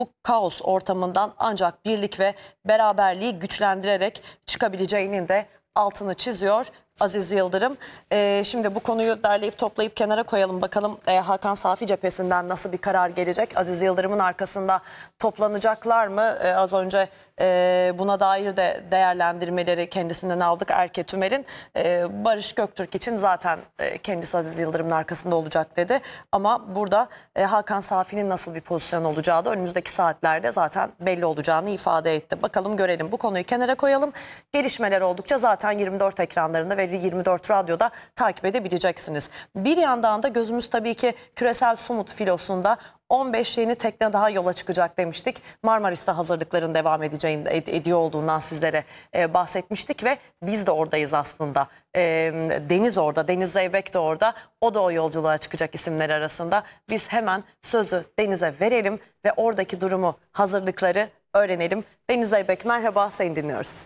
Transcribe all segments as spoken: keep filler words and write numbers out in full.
bu kaos ortamından ancak birlik ve beraberliği güçlendirerek çıkabileceğinin de altını çiziyor Aziz Yıldırım. Ee, şimdi bu konuyu derleyip toplayıp kenara koyalım. Bakalım e, Hakan Safi cephesinden nasıl bir karar gelecek? Aziz Yıldırım'ın arkasında toplanacaklar mı? E, az önce e, buna dair de değerlendirmeleri kendisinden aldık Erke Tümer'in. E, Barış Göktürk için zaten e, kendisi Aziz Yıldırım'ın arkasında olacak dedi. Ama burada e, Hakan Safi'nin nasıl bir pozisyon olacağı da önümüzdeki saatlerde zaten belli olacağını ifade etti. Bakalım görelim, bu konuyu kenara koyalım. Gelişmeler oldukça zaten yirmi dört ekranlarında ve yirmi dört radyoda takip edebileceksiniz. Bir yandan da gözümüz tabii ki küresel Sumut filosunda on beş yeni tekne daha yola çıkacak demiştik. Marmaris'te hazırlıkların devam edeceğini ed- ediyor olduğundan sizlere e, bahsetmiştik ve biz de oradayız aslında. E, Deniz orada, Deniz Zeybek de orada. O da o yolculuğa çıkacak isimler arasında. Biz hemen sözü Deniz'e verelim ve oradaki durumu, hazırlıkları öğrenelim. Deniz Zeybek, merhaba, seni dinliyoruz.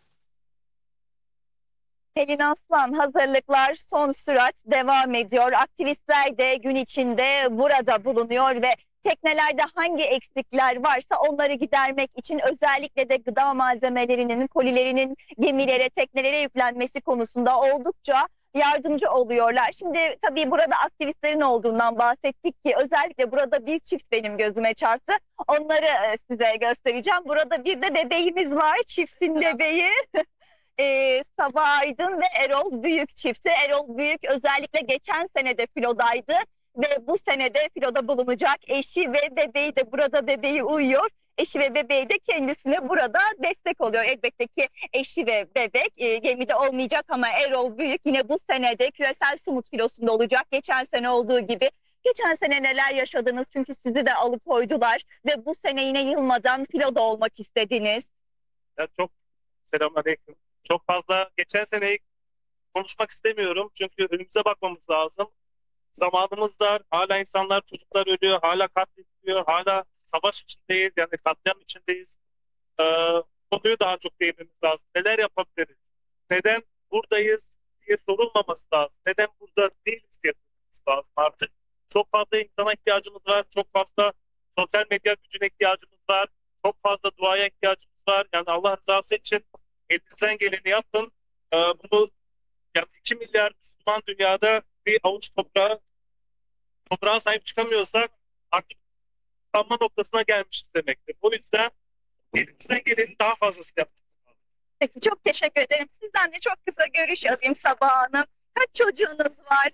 Pelin Aslan, hazırlıklar son sürat devam ediyor. Aktivistler de gün içinde burada bulunuyor ve teknelerde hangi eksikler varsa onları gidermek için özellikle de gıda malzemelerinin, kolilerinin gemilere, teknelere yüklenmesi konusunda oldukça yardımcı oluyorlar. Şimdi tabii burada aktivistlerin olduğundan bahsettik ki özellikle burada bir çift benim gözüme çarptı. Onları size göstereceğim. Burada bir de bebeğimiz var, çiftin bebeği. Ee, Sabah Aydın ve Erol Büyük çifti. Erol Büyük özellikle geçen senede filodaydı ve bu senede filoda bulunacak. Eşi ve bebeği de burada, bebeği uyuyor. Eşi ve bebeği de kendisine burada destek oluyor. Elbette ki eşi ve bebek e, gemide olmayacak ama Erol Büyük yine bu senede küresel Sumut filosunda olacak. Geçen sene olduğu gibi. Geçen sene neler yaşadınız? Çünkü sizi de alıkoydular ve bu sene yine yılmadan filoda olmak istediniz. Ya çok selamünaleyküm. Çok fazla geçen seneyi konuşmak istemiyorum. Çünkü önümüze bakmamız lazım. Zamanımız dar. Hala insanlar, çocuklar ölüyor. Hala katlediliyor. Hala savaş içindeyiz. Yani katliam içindeyiz. Ee, konuyu daha çok değinmemiz lazım. Neler yapabiliriz? Neden buradayız diye sorulmaması lazım. Neden burada değiliz diye sorulmaması lazım artık. Çok fazla insana ihtiyacımız var. Çok fazla sosyal medya gücüne ihtiyacımız var. Çok fazla duaya ihtiyacımız var. Yani Allah rızası için elinizden geleni yapın. Ee, bunu yani iki milyar Müslüman dünyada bir avuç toprağa, toprağa sahip çıkamıyorsak artık kalma noktasına gelmişiz demektir. O yüzden elinizden geleni daha fazlasını yapın. Peki, çok teşekkür ederim. Sizden de çok kısa görüş alayım Sabah Hanım. Kaç çocuğunuz var?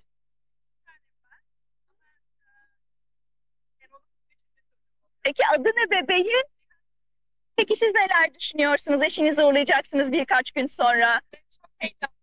Peki adı ne bebeğin? Peki siz neler düşünüyorsunuz? Eşinizi uğurlayacaksınız birkaç gün sonra. Çok heyecanlıyım.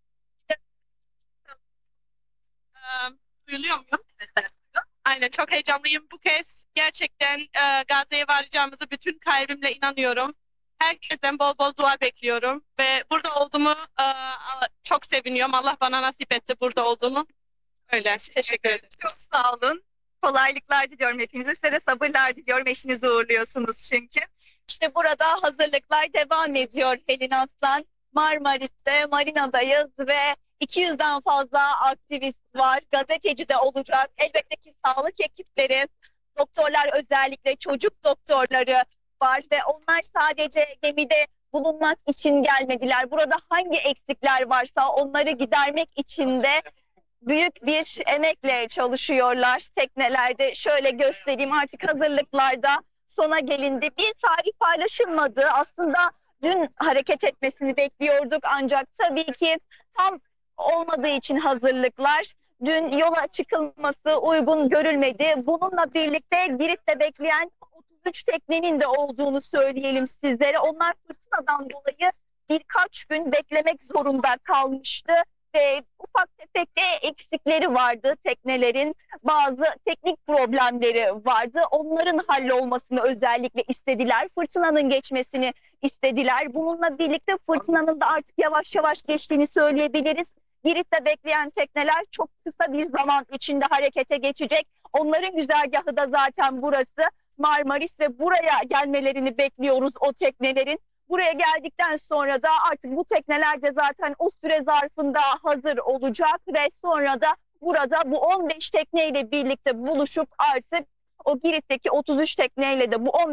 Ee, Duyuluyor muyum? Aynen, çok heyecanlıyım. Bu kez gerçekten e, Gazze'ye varacağımızı bütün kalbimle inanıyorum. Herkesten bol bol dua bekliyorum. Ve burada olduğumu e, çok seviniyorum. Allah bana nasip etti burada olduğumu. Öyle. Teşekkür ederim. Çok sağ olun. Kolaylıklar diliyorum hepinize. Size de sabırlar diliyorum. Eşinizi uğurluyorsunuz çünkü. İşte burada hazırlıklar devam ediyor Pelin Aslan. Marmaris'te, marinadayız ve iki yüzden fazla aktivist var. Gazeteci de olacak. Elbette ki sağlık ekipleri, doktorlar, özellikle çocuk doktorları var ve onlar sadece gemide bulunmak için gelmediler. Burada hangi eksikler varsa onları gidermek için de büyük bir emekle çalışıyorlar teknelerde. Şöyle göstereyim, artık hazırlıklarda sona gelindi. Bir tarih paylaşılmadı. Aslında dün hareket etmesini bekliyorduk ancak tabii ki tam olmadığı için hazırlıklar dün yola çıkılması uygun görülmedi. Bununla birlikte Girit'te bekleyen otuz üç teknenin de olduğunu söyleyelim sizlere. Onlar fırtınadan dolayı birkaç gün beklemek zorunda kalmıştı. Ve ufak tefek de eksikleri vardı teknelerin, bazı teknik problemleri vardı. Onların hallolmasını özellikle istediler. Fırtınanın geçmesini istediler. Bununla birlikte fırtınanın da artık yavaş yavaş geçtiğini söyleyebiliriz. Girit'te bekleyen tekneler çok kısa bir zaman içinde harekete geçecek. Onların güzergahı da zaten burası, Marmaris, ve buraya gelmelerini bekliyoruz o teknelerin. Buraya geldikten sonra da artık bu tekneler de zaten o süre zarfında hazır olacak ve sonra da burada bu on beş tekneyle birlikte buluşup artık o Girit'teki otuz üç tekneyle de bu on